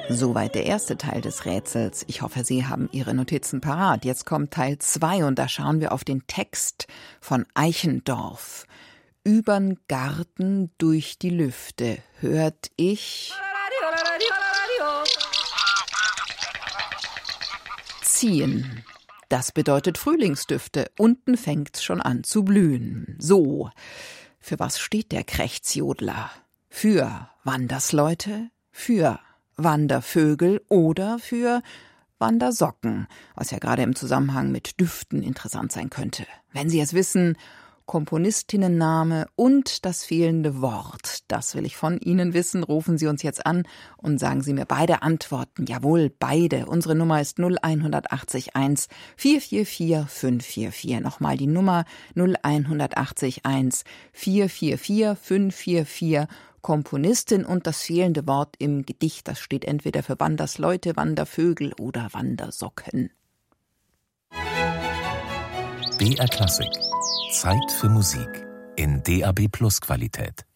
Soweit der erste Teil des Rätsels. Ich hoffe, Sie haben Ihre Notizen parat. Jetzt kommt Teil 2 und da schauen wir auf den Text von Eichendorff. Übern Garten durch die Lüfte hört ich ziehen. Das bedeutet Frühlingsdüfte. Unten fängt's schon an zu blühen. So, für was steht der Krächzjodler? Für Wandersleute? Für Wandervögel oder für Wandersocken, was ja gerade im Zusammenhang mit Düften interessant sein könnte. Wenn Sie es wissen, Komponistinnenname und das fehlende Wort, das will ich von Ihnen wissen. Rufen Sie uns jetzt an und sagen Sie mir beide Antworten. Jawohl, beide. Unsere Nummer ist 01801 444 544. Nochmal die Nummer 01801 444 544. Komponistin und das fehlende Wort im Gedicht, das steht entweder für Wandersleute, Wandervögel oder Wandersocken. BR Klassik. Zeit für Musik in DAB+ Qualität.